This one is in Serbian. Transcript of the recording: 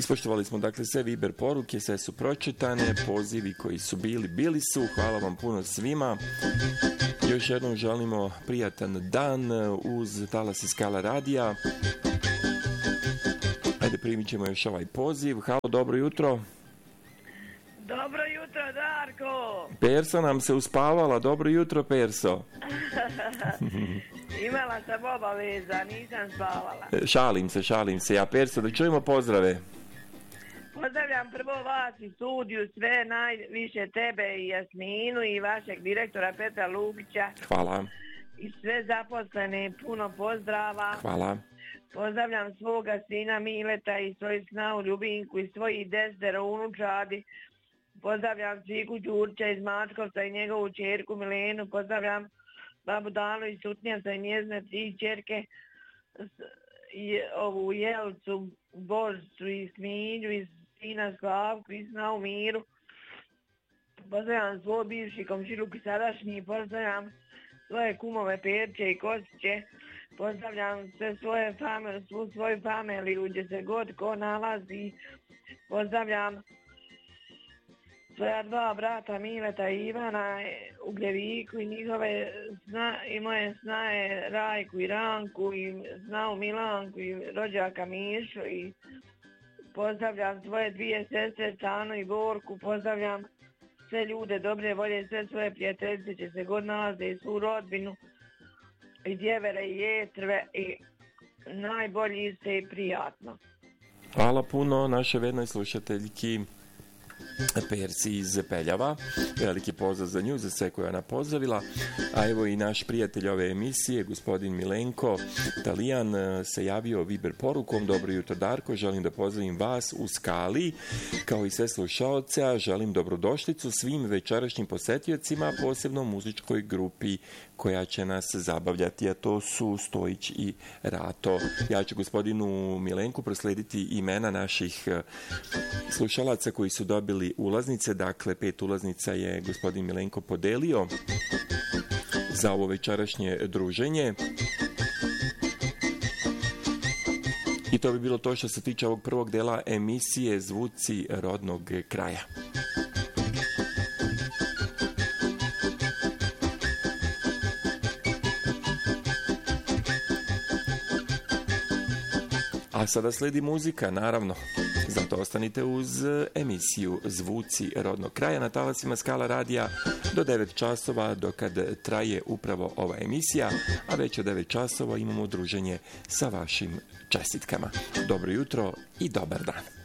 Ispoštovali smo dakle sve Viber poruke, sve su pročitane, pozivi koji su bili su. Hvala vam puno svima. Još jednom želimo prijatan dan uz talas Skala radija. Ajde, primit ćemo još ovaj poziv. Halo, dobro jutro. Dobro jutro, Darko. Perso nam se uspavala. Dobro jutro, Perso. Imala sam obaveza, nisam spavala. Šalim se. Ja, Perso, da čujemo pozdrave. Pozdravljam prvo vas i studiju, sve najviše tebe i Jasminu i vašeg direktora Petra Lukića. Hvala. I sve zaposlene, puno pozdrava. Hvala. Pozdravljam svoga sina Mileta i svoju snahu Ljubinku i svojih 10 unučadi. Pozdravljam Ciku Đurća iz Mačkovca i njegovu čerku Milenu. Pozdravljam babu Danu iz Sutnjevca i njezine 3 čerke, ovu Jelcu, Božicu i Smilju i sina Slavku i snahu Miru. Pozdravljam svoj bivši komšiluk i sadašnji. Pozdravljam svoje kumove Perče i Kostiće. Pozdravljam sve svu svoju familiju gdje se god ko nalazi. Pozdravljam svoja 2 brata Mileta i Ivana u Gljeviku i njihove i moje snaje Rajku i Ranku i znao Milanku i rođaka Mišu i pozdravljam svoje 2 sestre Canu i Borku. Pozdravljam sve ljude dobre volje, sve svoje prijateljice će se god nalaze i svu rodbinu i djevere i jetrve i najbolji se i prijatno. Hvala puno našoj vednoj slušateljki Persi iz Peljava. Veliki pozdrav za nju, za sve koje ona pozdravila. A evo i naš prijatelj ove emisije, gospodin Milenko Talijan, se javio Viber porukom. Dobro jutro, Darko, želim da pozdravim vas u Skali, kao i sve slušaoce, a želim dobrodošlicu svim večerašnjim posetiocima, posebno muzičkoj grupi koja će nas zabavljati, a to su Stojić i Rato. Ja ću gospodinu Milenku proslediti imena naših slušalaca koji su dobili ulaznice. Dakle, 5 ulaznica je gospodin Milenko podelio za ovo večerašnje druženje. I to bi bilo to što se tiče ovog prvog dela emisije Zvuci rodnog kraja. A sada slijedi muzika, naravno. Zato ostanite uz emisiju Zvuci rodnog kraja na talasima Skala radija do 9 časova, dokad traje upravo ova emisija, a već od 9 časova imamo druženje sa vašim čestitkama. Dobro jutro i dobar dan.